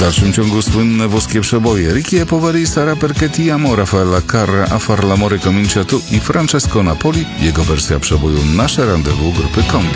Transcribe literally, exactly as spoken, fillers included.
dalszym ciągu słynne włoskie przeboje Ricky e Poveri, Sara Perché ti amo, Raffaella Carra, A far l'amore comincia tu i Francesco Napoli, jego wersja przeboju Nasze Rendezvous grupy Kombi.